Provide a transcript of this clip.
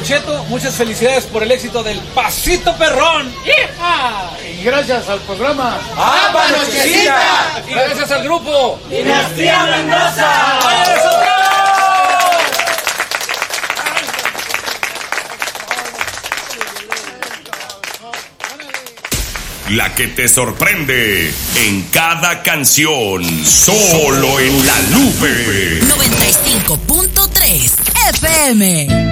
Cheto, muchas felicidades por el éxito del Pasito Perrón. ¡Hija! Y gracias al programa ¡Apa Nochecita! Y gracias al grupo Dinastía Mendoza. ¡Vaya de La que te sorprende en cada canción, solo en La Lupe 95.3 FM.